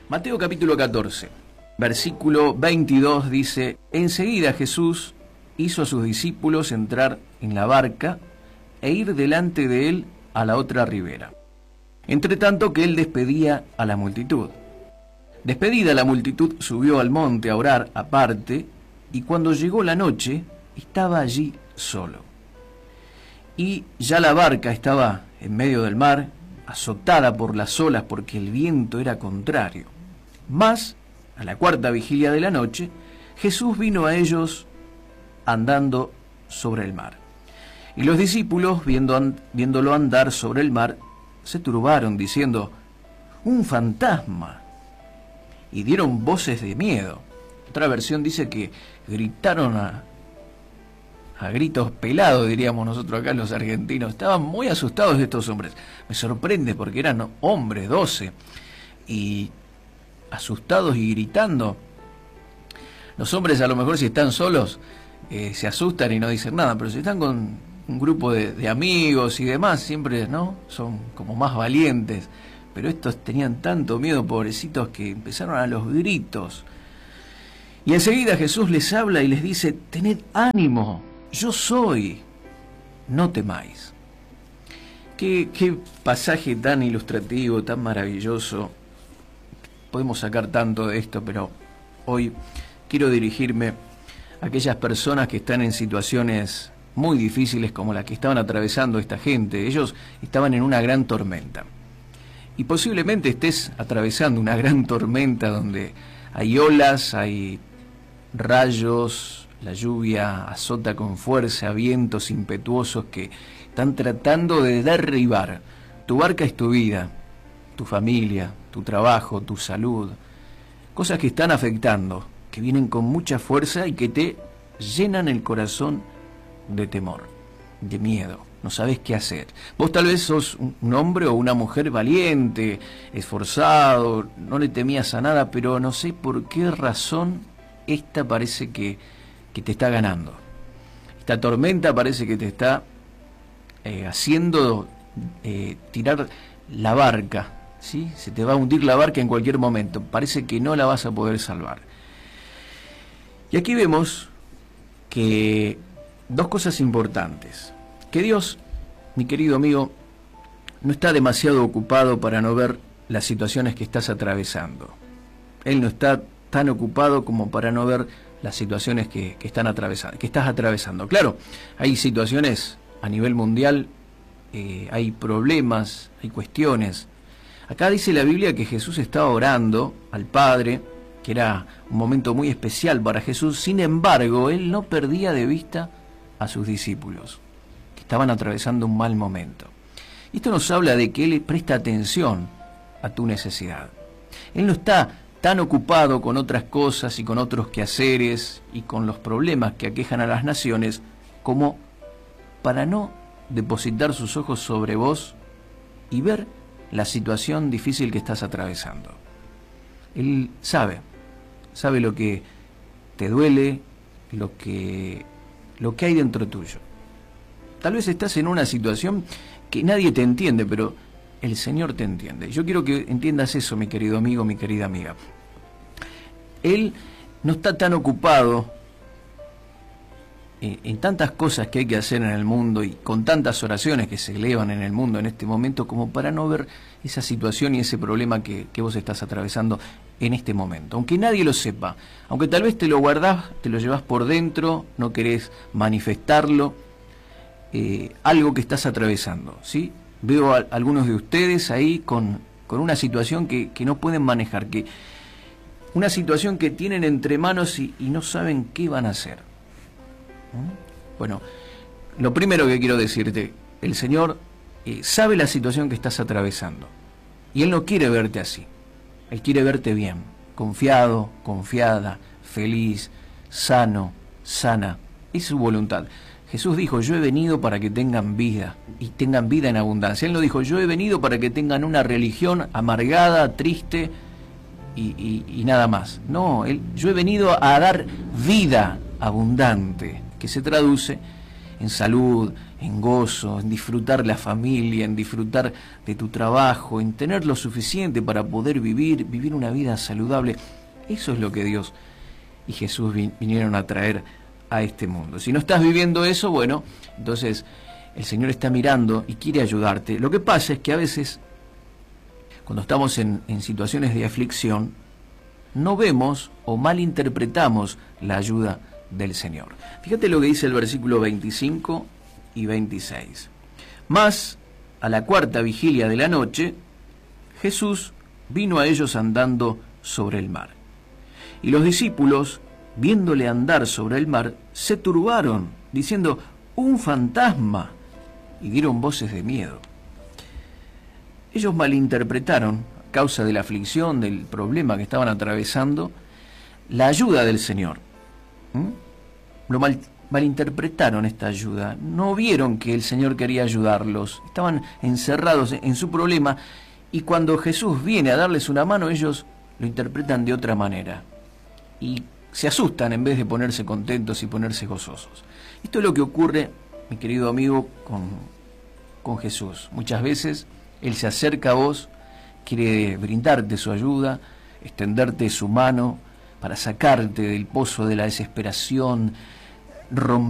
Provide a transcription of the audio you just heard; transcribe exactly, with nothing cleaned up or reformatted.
Mateo capítulo catorce, versículo veintidós dice: enseguida Jesús hizo a sus discípulos entrar en la barca e ir delante de él a la otra ribera, entre tanto que él despedía a la multitud. Despedida la multitud, subió al monte a orar aparte, y cuando llegó la noche, estaba allí solo. Y ya la barca estaba en medio del mar, azotada por las olas porque el viento era contrario. Mas, a la cuarta vigilia de la noche, Jesús vino a ellos andando sobre el mar. Y los discípulos, viendo, viéndolo andar sobre el mar, se turbaron, diciendo: ¡un fantasma! Y dieron voces de miedo. Otra versión dice que gritaron a, a gritos pelados, diríamos nosotros acá los argentinos. Estaban muy asustados estos hombres. Me sorprende porque eran hombres, doce, y asustados y gritando. Los hombres a lo mejor si están solos eh, se asustan y no dicen nada, pero si están con un grupo de, de amigos y demás, siempre, ¿no?, son como más valientes. Pero estos tenían tanto miedo, pobrecitos, que empezaron a los gritos. Y enseguida Jesús les habla y les dice: tened ánimo, yo soy, no temáis. Qué, qué pasaje tan ilustrativo, tan maravilloso. Podemos sacar tanto de esto, pero hoy quiero dirigirme a aquellas personas que están en situaciones muy difíciles como las que estaban atravesando esta gente. Ellos estaban en una gran tormenta. Y posiblemente estés atravesando una gran tormenta donde hay olas, hay rayos, la lluvia azota con fuerza, vientos impetuosos que están tratando de derribar. Tu barca es tu vida, tu familia, tu trabajo, tu salud, cosas que están afectando, que vienen con mucha fuerza y que te llenan el corazón de temor, de miedo. No sabes qué hacer. Vos tal vez sos un hombre o una mujer valiente, esforzado, no le temías a nada, pero no sé por qué razón esta parece que, que te está ganando. Esta tormenta parece que te está eh, haciendo eh, tirar la barca, ¿sí? Se te va a hundir la barca en cualquier momento. Parece que no la vas a poder salvar. Y aquí vemos que dos cosas importantes. Que Dios, mi querido amigo, no está demasiado ocupado para no ver las situaciones que estás atravesando. Él no está tan ocupado como para no ver las situaciones que, que, están atravesando, que estás atravesando. Claro, hay situaciones a nivel mundial, eh, hay problemas, hay cuestiones. Acá dice la Biblia que Jesús estaba orando al Padre, que era un momento muy especial para Jesús. Sin embargo, Él no perdía de vista a sus discípulos, que estaban atravesando un mal momento. Esto nos habla de que Él presta atención a tu necesidad. Él no está tan ocupado con otras cosas y con otros quehaceres y con los problemas que aquejan a las naciones como para no depositar sus ojos sobre vos y ver la situación difícil que estás atravesando. Él sabe, sabe lo que te duele, lo que, lo que hay dentro tuyo. Tal vez estás en una situación que nadie te entiende, pero el Señor te entiende. Yo quiero que entiendas eso, mi querido amigo, mi querida amiga. Él no está tan ocupado en, en tantas cosas que hay que hacer en el mundo y con tantas oraciones que se elevan en el mundo en este momento como para no ver esa situación y ese problema que, que vos estás atravesando en este momento. Aunque nadie lo sepa, aunque tal vez te lo guardás, te lo llevás por dentro, no querés manifestarlo, eh, algo que estás atravesando, ¿sí? Veo a algunos de ustedes ahí con, con una situación que, que no pueden manejar, que una situación que tienen entre manos y, y no saben qué van a hacer. ¿Mm? Bueno, lo primero que quiero decirte, el Señor eh, sabe la situación que estás atravesando y Él no quiere verte así. Él quiere verte bien, confiado, confiada, feliz, sano, sana. Es su voluntad. Jesús dijo: yo he venido para que tengan vida, y tengan vida en abundancia. Él no dijo: yo he venido para que tengan una religión amargada, triste y, y, y nada más. No, él, yo he venido a dar vida abundante, que se traduce en salud, en gozo, en disfrutar la familia, en disfrutar de tu trabajo, en tener lo suficiente para poder vivir, vivir una vida saludable. Eso es lo que Dios y Jesús vinieron a traer a este mundo. Si no estás viviendo eso, bueno, entonces el Señor está mirando y quiere ayudarte. Lo que pasa es que a veces, cuando estamos en, en situaciones de aflicción, no vemos o malinterpretamos la ayuda del Señor. Fíjate lo que dice el versículo veinticinco y veintiséis. Mas, a la cuarta vigilia de la noche, Jesús vino a ellos andando sobre el mar. Y los discípulos, viéndole andar sobre el mar, se turbaron, diciendo: ¡un fantasma! Y dieron voces de miedo. Ellos malinterpretaron, a causa de la aflicción, del problema que estaban atravesando, la ayuda del Señor. ¿Mm? Lo mal, malinterpretaron esta ayuda. No vieron que el Señor quería ayudarlos. Estaban encerrados en su problema, y cuando Jesús viene a darles una mano, ellos lo interpretan de otra manera. Y se asustan en vez de ponerse contentos y ponerse gozosos. Esto es lo que ocurre, mi querido amigo, con, con Jesús. Muchas veces Él se acerca a vos, quiere brindarte su ayuda, extenderte su mano para sacarte del pozo de la desesperación, romper